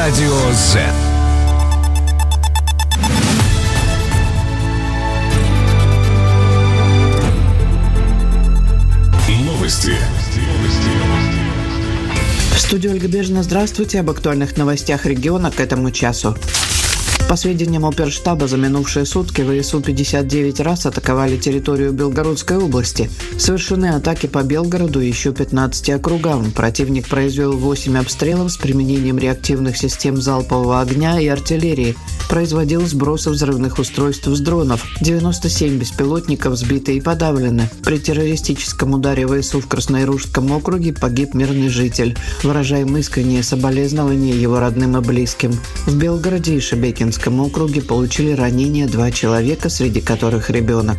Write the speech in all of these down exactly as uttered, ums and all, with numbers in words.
Радио Z. Новости. В студии Ольга Бежина. Здравствуйте. Об актуальных новостях региона к этому часу. По сведениям оперштаба, за минувшие сутки ВСУ пятьдесят девять раз атаковали территорию Белгородской области. Совершены атаки по Белгороду и еще пятнадцати округам. Противник произвел восемь обстрелов с применением реактивных систем залпового огня и артиллерии. Производил сбросы взрывных устройств с дронов. девяносто семь беспилотников сбиты и подавлены. При террористическом ударе ВСУ в Краснояружском округе погиб мирный житель. Выражаем искреннее соболезнования его родным и близким. В Белгороде и Шебекинском В округе получили ранения два человека, среди которых ребенок.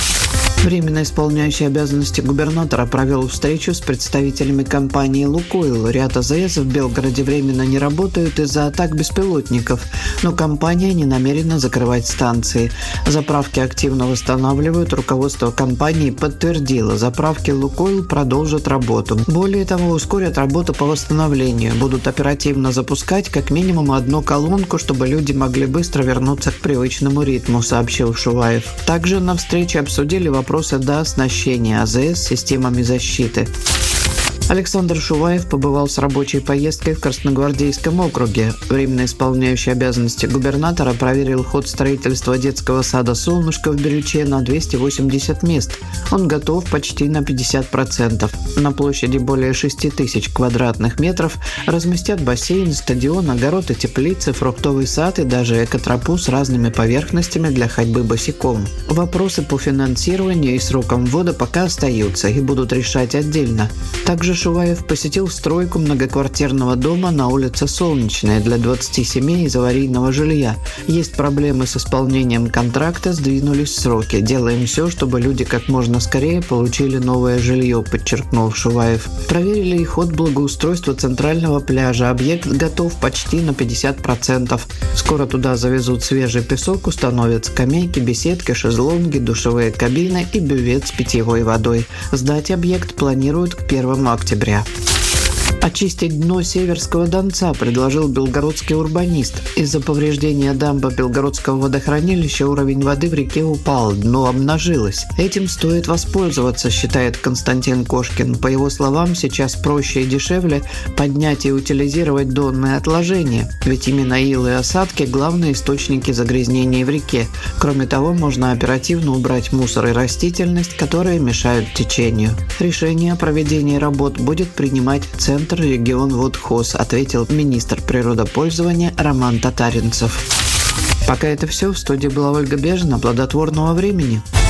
Временно исполняющий обязанности губернатора провел встречу с представителями компании «Лукойл». Ряд АЗС в Белгороде временно не работают из-за атак беспилотников, но компания не намерена закрывать станции. Заправки активно восстанавливают. Руководство компании подтвердило, заправки «Лукойл» продолжат работу. Более того, ускорят работу по восстановлению. Будут оперативно запускать как минимум одну колонку, чтобы люди могли быстро вернуться к привычному ритму, сообщил Шуваев. Также на встрече обсудили вопрос Вопросы до оснащения АЗС системами защиты. Александр Шуваев побывал с рабочей поездкой в Красногвардейском округе. Временно исполняющий обязанности губернатора проверил ход строительства детского сада «Солнышко» в Бирюче на двести восемьдесят мест. Он готов почти на пятьдесят процентов. На площади более шести тысяч квадратных метров разместят бассейн, стадион, огород и теплицы, фруктовый сад и даже экотропу с разными поверхностями для ходьбы босиком. Вопросы по финансированию и срокам ввода пока остаются и будут решать отдельно. Также Шуваев посетил стройку многоквартирного дома на улице Солнечная для двадцати семей из аварийного жилья. Есть проблемы с исполнением контракта, сдвинулись сроки. Делаем все, чтобы люди как можно скорее получили новое жилье, подчеркнул Шуваев. Проверили и ход благоустройства центрального пляжа. Объект готов почти на пятьдесят процентов. Скоро туда завезут свежий песок, установят скамейки, беседки, шезлонги, душевые кабины и бювет с питьевой водой. Сдать объект планируют к первому октября. Очистить дно Северского Донца предложил белгородский урбанист. Из-за повреждения дамбы Белгородского водохранилища уровень воды в реке упал, дно обнажилось. Этим стоит воспользоваться, считает Константин Кошкин. По его словам, сейчас проще и дешевле поднять и утилизировать донные отложения, ведь именно ил и осадки – главные источники загрязнений в реке. Кроме того, можно оперативно убрать мусор и растительность, которые мешают течению. Решение о проведении работ будет принимать Центр регион Водхоз, ответил министр природопользования Роман Татаринцев. Пока это все. В студии была Ольга Бежина. Плодотворного времени.